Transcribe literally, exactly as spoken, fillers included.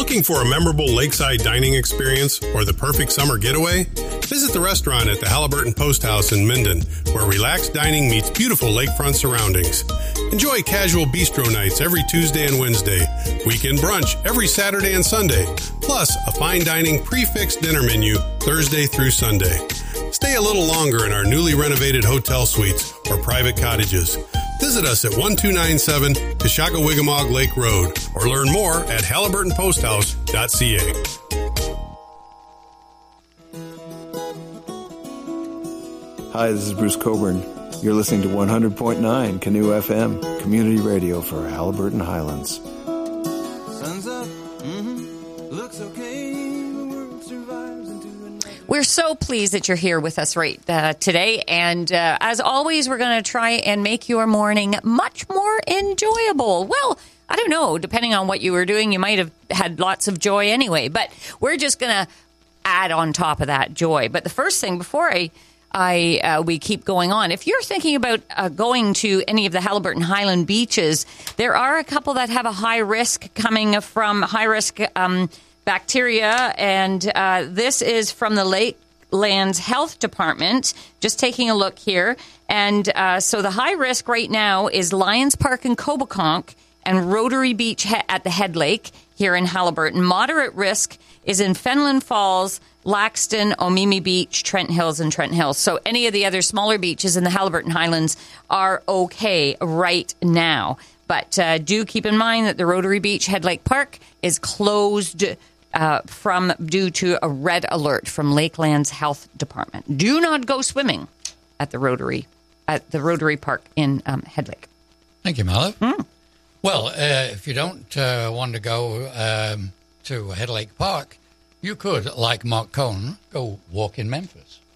Looking for a memorable lakeside dining experience or the perfect summer getaway? Visit the restaurant at the Halliburton Post House in Minden, where relaxed dining meets beautiful lakefront surroundings. Enjoy casual bistro nights every Tuesday and Wednesday, weekend brunch every Saturday and Sunday, plus a fine dining prix-fixed dinner menu Thursday through Sunday. Stay a little longer in our newly renovated hotel suites or private cottages. Visit us at one two nine seven Tashakawigamog Lake Road or learn more at halliburton post house dot c a. Hi, this is Bruce Coburn. You're listening to one hundred point nine Canoe F M, community radio for Halliburton Highlands. Sun's up, mm-hmm. Looks okay, the world survives into a night. We're so pleased that you're here with us right uh, today. And uh, as always, we're going to try and make your morning much more enjoyable. Well, I don't know. Depending on what you were doing, you might have had lots of joy anyway. But we're just going to add on top of that joy. But the first thing, before I... I uh, we keep going on. If you're thinking about uh, going to any of the Halliburton Highland beaches, there are a couple that have a high risk coming from high risk um, bacteria, and uh, this is from the Lakelands Health Department. Just taking a look here, and uh, so the high risk right now is Lions Park in Coboconk and Rotary Beach he- at the Head Lake here in Halliburton. Moderate risk is in Fenland Falls, Laxton, Omimi Beach, Trent Hills, and Trent Hills. So any of the other smaller beaches in the Halliburton Highlands are okay right now. But uh, do keep in mind that the Rotary Beach Head Lake Park is closed uh, from due to a red alert from Lakelands Health Department. Do not go swimming at the Rotary at the Rotary Park in um, Head Lake. Thank you, Mallow. Mm. Well, uh, if you don't uh, want to go um, to Head Lake Park, you could, like Mark Cohn, go walk in Memphis.